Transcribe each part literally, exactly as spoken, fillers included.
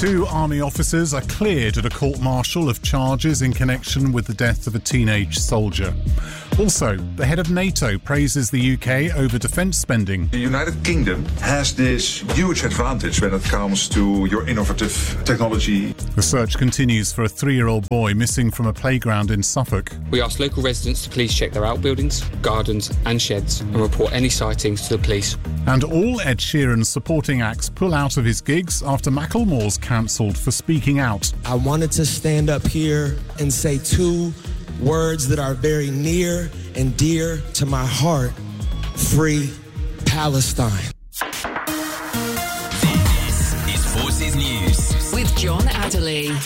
Two army officers are cleared at a court-martial of charges in connection with the death of a teenage soldier. Also, the head of NATO praises the U K over defence spending. The United Kingdom has this huge advantage when it comes to your innovative technology. The search continues for a three-year-old boy missing from a playground in Suffolk. We asked local residents to please check their outbuildings, gardens and sheds and report any sightings to the police. And all Ed Sheeran's supporting acts pull out of his gigs after Macklemore's cancelled for speaking out. I wanted to stand up here and say two words that are very near and dear to my heart. Free Palestine. This is Forces News with John Adderley.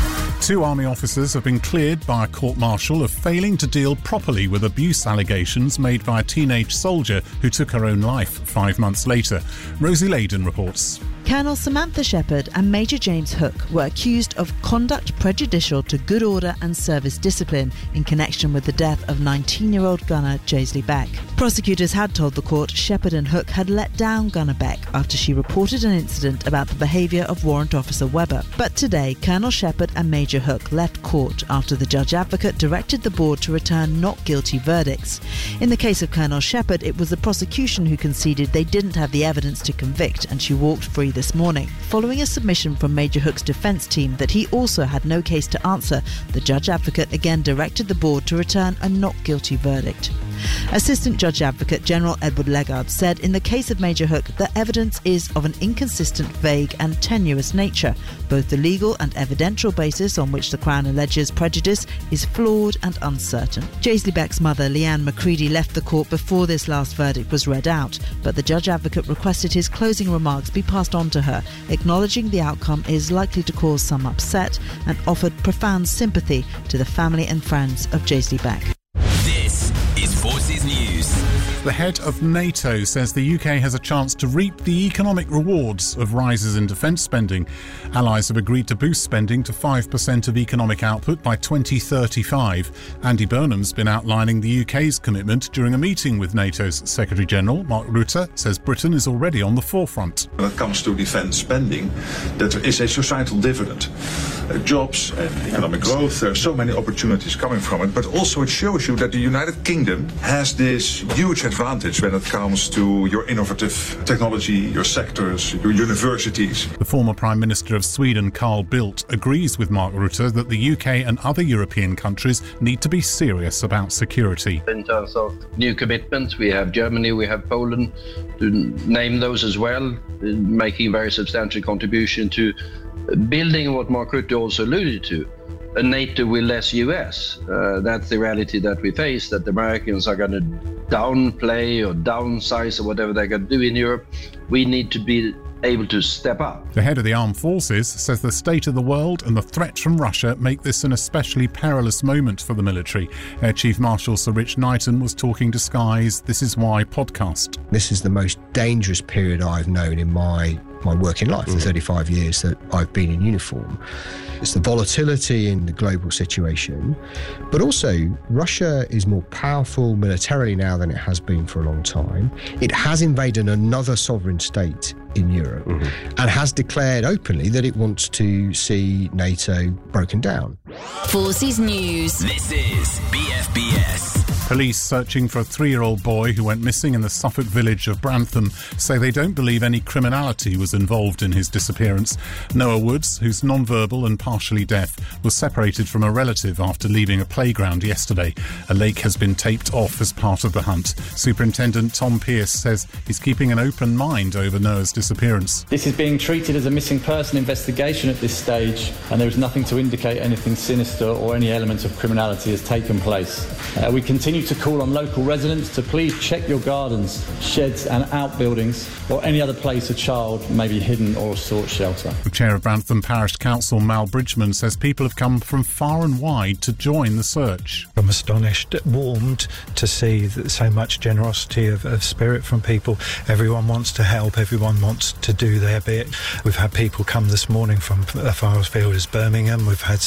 Two army officers have been cleared by a court-martial of failing to deal properly with abuse allegations made by a teenage soldier who took her own life five months later. Rosie Leyden reports. Colonel Samantha Shepherd and Major James Hook were accused of conduct prejudicial to good order and service discipline in connection with the death of nineteen-year-old gunner Jaisley Beck. Prosecutors had told the court Shepherd and Hook had let down gunner Beck after she reported an incident about the behaviour of Warrant Officer Webber. But today, Colonel Shepherd and Major Hook left court after the Judge Advocate directed the board to return not guilty verdicts. In the case of Colonel Shepherd, it was the prosecution who conceded they didn't have the evidence to convict, and she walked free this morning. Following a submission from Major Hook's defence team that he also had no case to answer, the Judge Advocate again directed the board to return a not guilty verdict. Assistant Judge Advocate General Edward Legard said in the case of Major Hook, the evidence is of an inconsistent, vague and tenuous nature. Both the legal and evidential basis on which the Crown alleges prejudice is flawed and uncertain. Jaisley Beck's mother, Leanne McCready, left the court before this last verdict was read out, but the Judge Advocate requested his closing remarks be passed on to her, acknowledging the outcome is likely to cause some upset and offered profound sympathy to the family and friends of Jaisley Beck. This is Forces News. The head of NATO says the U K has a chance to reap the economic rewards of rises in defence spending. Allies have agreed to boost spending to five percent of economic output by twenty thirty-five. Andy Burnham's been outlining the U K's commitment during a meeting with NATO's Secretary-General. Mark Rutte says Britain is already on the forefront. When it comes to defence spending, that there is a societal dividend. Uh, jobs and economic growth, there are so many opportunities coming from it, but also it shows you that the United Kingdom has this huge advantage when it comes to your innovative technology, your sectors, your universities. The former Prime Minister of Sweden, Carl Bildt, agrees with Mark Rutte that the U K and other European countries need to be serious about security. In terms of new commitments, we have Germany, we have Poland, to name those as well, making a very substantial contribution to building what Mark Rutte also alluded to, a NATO with less U S. Uh, that's the reality that we face, that the Americans are going to downplay or downsize or whatever they're going to do in Europe. We need to be able to step up. The head of the armed forces says the state of the world and the threat from Russia make this an especially perilous moment for the military. Air Chief Marshal Sir Rich Knighton was talking to Sky's This Is Why podcast. This is the most dangerous period I've known in my my working life, the thirty-five years that I've been in uniform. It's the volatility in the global situation, but also Russia is more powerful militarily now than it has been for a long time. It has invaded another sovereign state in Europe mm-hmm. and has declared openly that it wants to see NATO broken down. Forces News. This is B F B S. Police searching for a three-year-old boy who went missing in the Suffolk village of Brantham say they don't believe any criminality was involved in his disappearance. Noah Woods, who's non-verbal and partially deaf, was separated from a relative after leaving a playground yesterday. A lake has been taped off as part of the hunt. Superintendent Tom Pearce says he's keeping an open mind over Noah's disappearance. This is being treated as a missing person investigation at this stage, and there is nothing to indicate anything sinister or any element of criminality has taken place. Uh, we continue to call on local residents to please check your gardens, sheds and outbuildings or any other place a child may be hidden or sought shelter. The chair of Brantham Parish Council, Mal Bridgman, says people have come from far and wide to join the search. I'm astonished, warmed to see that so much generosity of, of spirit from people. Everyone wants to help, everyone wants to do their bit. We've had people come this morning from as far afield as Birmingham. We've had specialists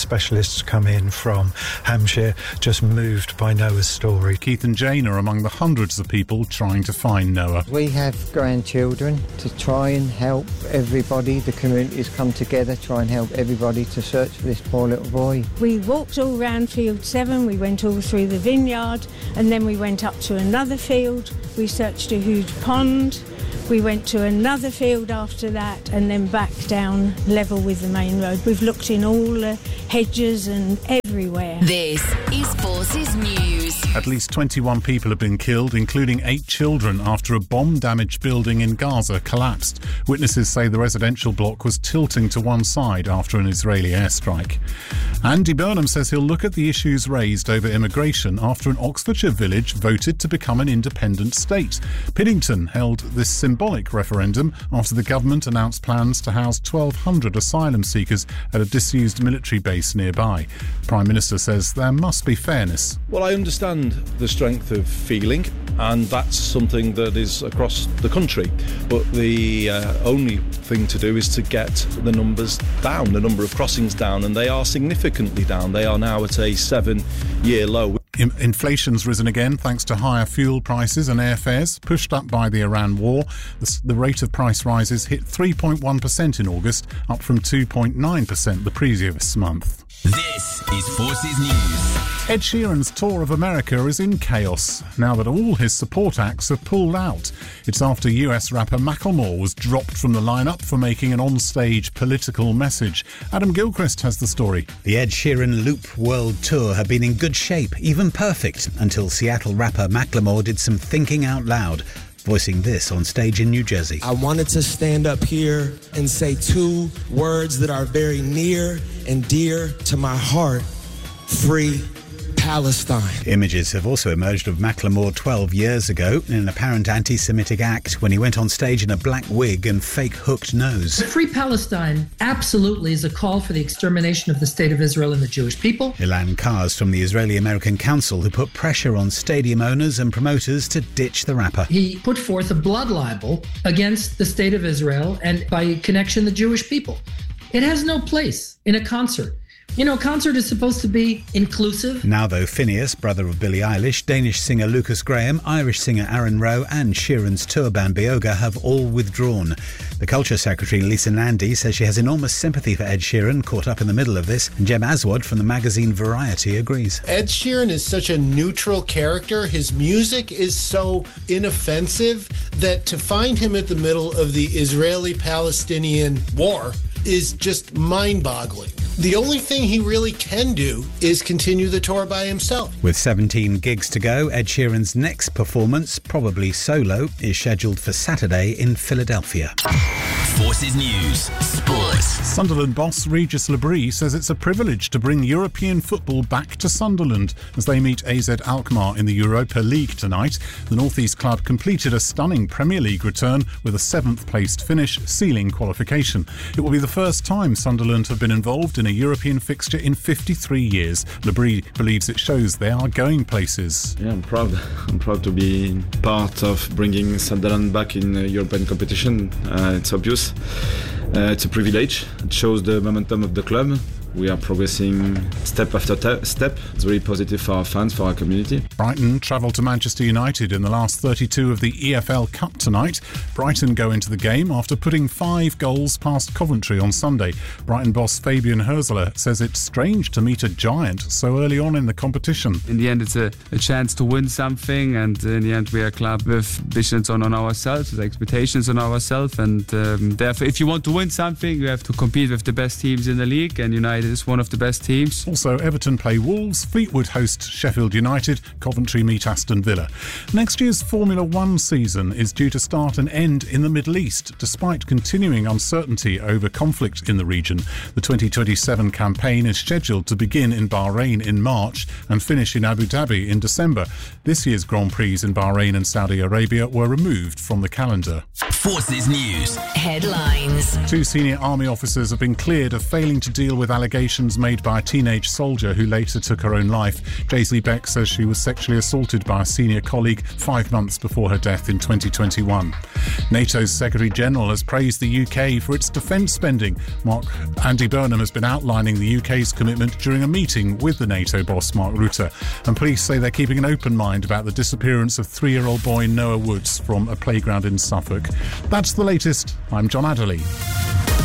tourists come in from Hampshire, just moved by Noah's story. Keith and Jane are among the hundreds of people trying to find Noah. We have grandchildren to try and help everybody. The community's come together, try and help everybody to search for this poor little boy. We walked all round Field seven, we went all through the vineyard, and then we went up to another field. We searched a huge pond. We went to another field after that and then back down level with the main road. We've looked in all the hedges and everywhere. This is Forces News. At least twenty-one people have been killed, including eight children, after a bomb-damaged building in Gaza collapsed. Witnesses say the residential block was tilting to one side after an Israeli airstrike. Andy Burnham says he'll look at the issues raised over immigration after an Oxfordshire village voted to become an independent state. Piddington held this symbolic referendum after the government announced plans to house twelve hundred asylum seekers at a disused military base nearby. The Prime Minister says there must be fairness. Well, I understand the strength of feeling, and that's something that is across the country. But the uh, only thing to do is to get the numbers down, the number of crossings down, and they are significantly down. They are now at a seven-year low. Inflation's risen again thanks to higher fuel prices and airfares, pushed up by the Iran war. The, the rate of price rises hit three point one percent in August, up from two point nine percent the previous month. This is Forces News. Ed Sheeran's tour of America is in chaos now that all his support acts have pulled out. It's after U S rapper Macklemore was dropped from the lineup for making an on-stage political message. Adam Gilchrist has the story. The Ed Sheeran Loop World Tour had been in good shape, even perfect, until Seattle rapper Macklemore did some thinking out loud, voicing this on stage in New Jersey. I wanted to stand up here and say two words that are very near and dear to my heart: free Palestine. Images have also emerged of Macklemore twelve years ago in an apparent anti-Semitic act when he went on stage in a black wig and fake hooked nose. Free Palestine absolutely is a call for the extermination of the State of Israel and the Jewish people. Ilan Kars from the Israeli-American Council, who put pressure on stadium owners and promoters to ditch the rapper. He put forth a blood libel against the State of Israel and, by connection, the Jewish people. It has no place in a concert. You know, a concert is supposed to be inclusive. Now, though, Phineas, brother of Billie Eilish, Danish singer Lucas Graham, Irish singer Aaron Rowe and Sheeran's tour band Bioga have all withdrawn. The Culture Secretary Lisa Nandy says she has enormous sympathy for Ed Sheeran, caught up in the middle of this, and Jeb Aswad from the magazine Variety agrees. Ed Sheeran is such a neutral character. His music is so inoffensive that to find him at the middle of the Israeli-Palestinian war is just mind-boggling. The only thing he really can do is continue the tour by himself. With seventeen gigs to go, Ed Sheeran's next performance, probably solo, is scheduled for Saturday in Philadelphia. Forces News Sports. Sunderland boss Regis Lebris says it's a privilege to bring European football back to Sunderland as they meet A Z Alkmaar in the Europa League tonight. The North East club completed a stunning Premier League return with a seventh placed finish, sealing qualification. It will be the first time Sunderland have been involved in a European fixture in fifty-three years. Lebris believes it shows they are going places. Yeah, I'm proud. I'm proud to be part of bringing Sunderland back in uh, European competition. Uh, it's obvious. Uh, it's a privilege. It shows the momentum of the club. We are progressing step after te- step. It's very positive for our fans, for our community. Brighton travel to Manchester United in the last thirty-two of the E F L Cup tonight. Brighton go into the game after putting five goals past Coventry on Sunday. Brighton boss Fabian Hürzeler says it's strange to meet a giant so early on in the competition. In the end, it's a, a chance to win something, and in the end, we are a club with ambitions on, on ourselves, with expectations on ourselves, and um, therefore, if you want to win something, you have to compete with the best teams in the league, and United is one of the best teams. Also, Everton play Wolves, Fleetwood host Sheffield United, Coventry meet Aston Villa. Next year's Formula One season is due to start and end in the Middle East, despite continuing uncertainty over conflict in the region. The twenty twenty-seven campaign is scheduled to begin in Bahrain in March and finish in Abu Dhabi in December. This year's Grand Prix in Bahrain and Saudi Arabia were removed from the calendar. Forces News Headlines. Two senior army officers have been cleared of failing to deal with allegations allegations made by a teenage soldier who later took her own life. Jaisley Beck says she was sexually assaulted by a senior colleague five months before her death in twenty twenty-one. NATO's Secretary-General has praised the U K for its defence spending. Mark Andy Burnham has been outlining the U K's commitment during a meeting with the NATO boss Mark Rutte. And police say they're keeping an open mind about the disappearance of three-year-old boy Noah Woods from a playground in Suffolk. That's the latest. I'm John Adderley.